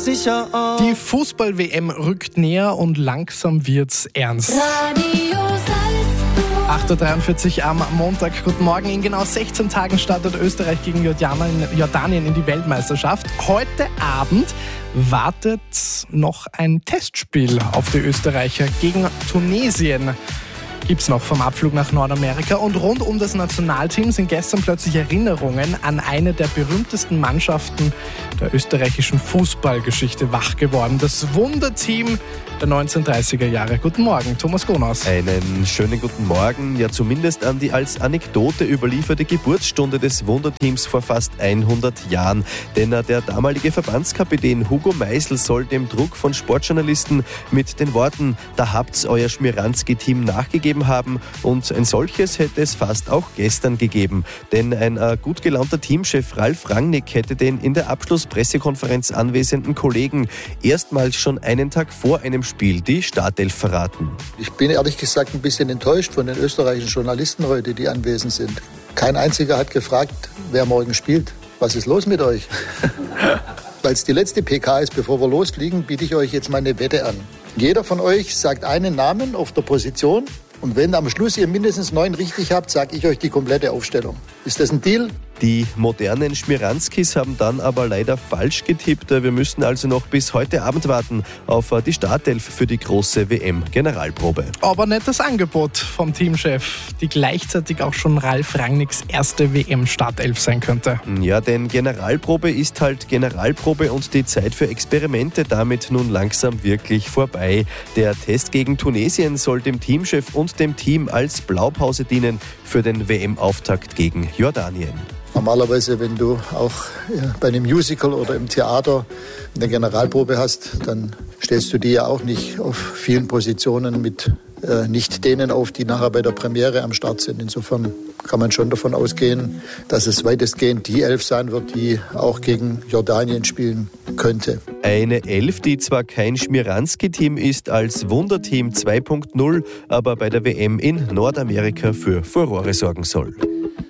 sicher auf. Die Fußball-WM rückt näher und langsam wird's ernst. Radio Salzburg. 8.43 Uhr am Montag. Guten Morgen. In genau 16 Tagen startet Österreich gegen Jordanien in die Weltmeisterschaft. Heute Abend wartet noch ein Testspiel auf die Österreicher gegen Tunesien. Gibt's noch vom Abflug nach Nordamerika. Und rund um das Nationalteam sind gestern plötzlich Erinnerungen an eine der berühmtesten Mannschaften der österreichischen Fußballgeschichte wach geworden. Das Wunderteam der 1930er Jahre. Guten Morgen, Thomas Gonaus. Einen schönen guten Morgen. Ja, zumindest an die als Anekdote überlieferte Geburtsstunde des Wunderteams vor fast 100 Jahren. Denn der damalige Verbandskapitän Hugo Meisel soll dem Druck von Sportjournalisten mit den Worten „Da habt's euer Schmiranski-Team nachgegeben" haben, und ein solches hätte es fast auch gestern gegeben. Denn ein gut gelaunter Teamchef Ralf Rangnick hätte den in der Abschlusspressekonferenz anwesenden Kollegen erstmals schon einen Tag vor einem Spiel die Startelf verraten. Ich bin ehrlich gesagt ein bisschen enttäuscht von den österreichischen Journalisten heute, die anwesend sind. Kein einziger hat gefragt, wer morgen spielt. Was ist los mit euch? Weil es die letzte PK ist, bevor wir losfliegen, biete ich euch jetzt mal eine Wette an. Jeder von euch sagt einen Namen auf der Position. Und wenn am Schluss ihr mindestens 9 richtig habt, sage ich euch die komplette Aufstellung. Ist das ein Deal? Die modernen Schmiranskis haben dann aber leider falsch getippt. Wir müssen also noch bis heute Abend warten auf die Startelf für die große WM-Generalprobe. Aber nettes Angebot vom Teamchef, die gleichzeitig auch schon Ralf Rangnicks erste WM-Startelf sein könnte. Ja, denn Generalprobe ist halt Generalprobe und die Zeit für Experimente damit nun langsam wirklich vorbei. Der Test gegen Tunesien soll dem Teamchef und dem Team als Blaupause dienen für den WM-Auftakt gegen Jordanien. Normalerweise, wenn du auch bei einem Musical oder im Theater eine Generalprobe hast, dann stellst du die ja auch nicht auf vielen Positionen mit nicht denen auf, die nachher bei der Premiere am Start sind. Insofern kann man schon davon ausgehen, dass es weitestgehend die Elf sein wird, die auch gegen Jordanien spielen könnte. Eine Elf, die zwar kein Schmiranski-Team ist, als Wunderteam 2.0, aber bei der WM in Nordamerika für Furore sorgen soll.